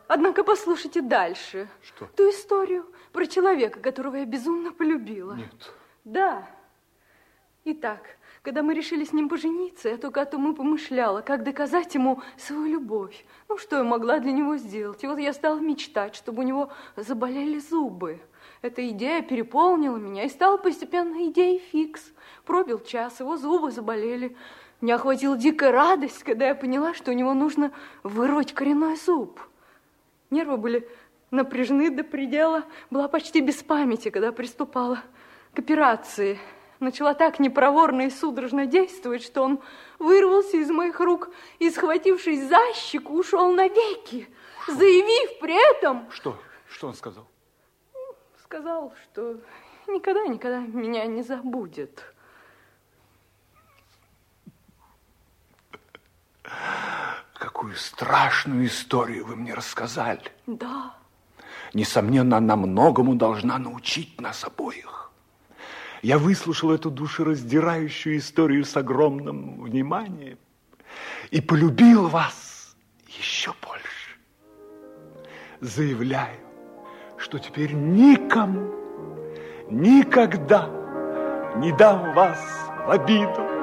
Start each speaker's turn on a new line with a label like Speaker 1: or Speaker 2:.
Speaker 1: Однако послушайте дальше.
Speaker 2: Что?
Speaker 1: Ту историю про человека, которого я безумно полюбила.
Speaker 2: Нет.
Speaker 1: Да. Итак, когда мы решили с ним пожениться, я только о том и помышляла, как доказать ему свою любовь. Ну, что я могла для него сделать? И вот я стала мечтать, чтобы у него заболели зубы. Эта идея переполнила меня, и стала постепенно идеей фикс. Пробил час, его зубы заболели. Меня охватила дикая радость, когда я поняла, что у него нужно вырвать коренной зуб. Нервы были напряжены до предела. Была почти без памяти, когда приступала к операции. Начала так непроворно и судорожно действовать, что он вырвался из моих рук и, схватившись за щеку, ушел навеки, заявив при этом...
Speaker 2: Что? Что он сказал?
Speaker 1: Сказал, что никогда меня не забудет.
Speaker 2: Какую страшную историю вы мне рассказали.
Speaker 1: Да.
Speaker 2: Несомненно, она многому должна научить нас обоих. Я выслушал эту душераздирающую историю с огромным вниманием и полюбил вас еще больше. Заявляю, что теперь никому, никогда не дам вас в обиду.